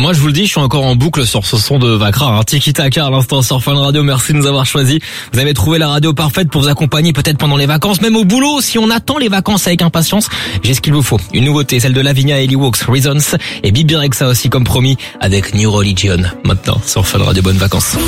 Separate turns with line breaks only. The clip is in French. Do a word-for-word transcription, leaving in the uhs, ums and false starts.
Moi, je vous le dis, je suis encore en boucle sur ce son de Vakra, hein. Tiki Taka à l'instant sur Fun Radio. Merci de nous avoir choisi. Vous avez trouvé la radio parfaite pour vous accompagner peut-être pendant les vacances, même au boulot. Si on attend les vacances avec impatience, j'ai ce qu'il vous faut. Une nouveauté, celle de Lavinia et Ellie Walks, Reasons, et Bibi Rexha aussi comme promis avec New Religion. Maintenant sur Fun Radio. Bonnes vacances.